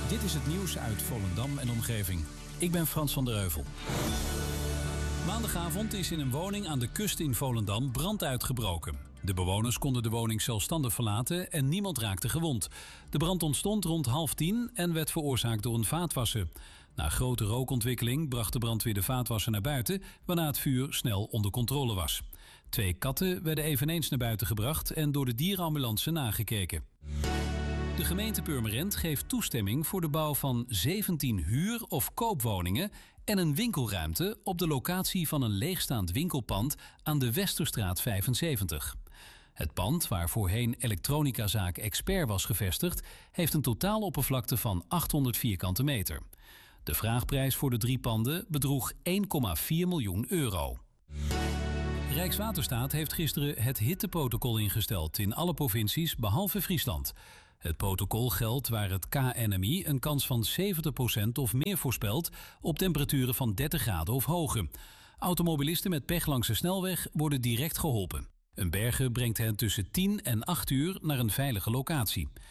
Dit is het nieuws uit Volendam en omgeving. Ik ben Frans van der Heuvel. Maandagavond is in een woning aan de kust in Volendam brand uitgebroken. De bewoners konden de woning zelfstandig verlaten en niemand raakte gewond. De brand ontstond rond 9:30 en werd veroorzaakt door een vaatwasser. Na grote rookontwikkeling bracht de brandweer de vaatwasser naar buiten, waarna het vuur snel onder controle was. 2 katten werden eveneens naar buiten gebracht en door de dierenambulance nagekeken. De gemeente Purmerend geeft toestemming voor de bouw van 17 huur- of koopwoningen en een winkelruimte op de locatie van een leegstaand winkelpand aan de Westerstraat 75. Het pand, waar voorheen elektronicazaak Expert was gevestigd, heeft een totaaloppervlakte van 800 vierkante meter. De vraagprijs voor de 3 panden bedroeg 1,4 miljoen euro. Rijkswaterstaat heeft gisteren het hitteprotocol ingesteld in alle provincies behalve Friesland. Het protocol geldt waar het KNMI een kans van 70% of meer voorspelt op temperaturen van 30 graden of hoger. Automobilisten met pech langs de snelweg worden direct geholpen. Een berger brengt hen tussen 10 en 8 uur naar een veilige locatie.